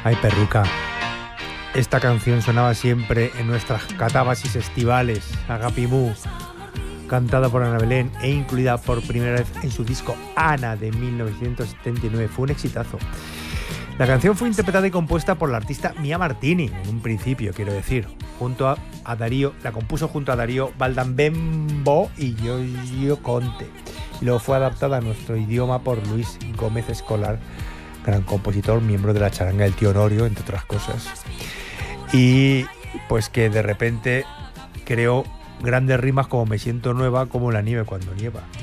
Ay, perruca. Esta canción sonaba siempre en nuestras catábasis estivales, Agapimú, cantada por Ana Belén e incluida por primera vez en su disco Ana de 1979. Fue un exitazo. La canción fue interpretada y compuesta por la artista Mia Martini, en un principio, quiero decir, junto a Darío, la compuso junto a Darío Valdambembo y Giorgio Conte. Y luego fue adaptada a nuestro idioma por Luis Gómez Escolar, gran compositor, miembro de la charanga del Tío Honorio, entre otras cosas. Y pues que de repente creó grandes rimas como Me siento nueva como la nieve cuando nieva.